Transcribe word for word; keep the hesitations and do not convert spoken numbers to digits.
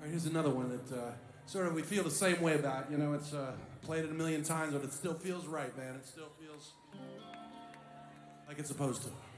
right, here's another one that uh, sort of we feel the same way about. You know, it's uh, played it a million times, but it still feels right, man. It still feels like it's supposed to.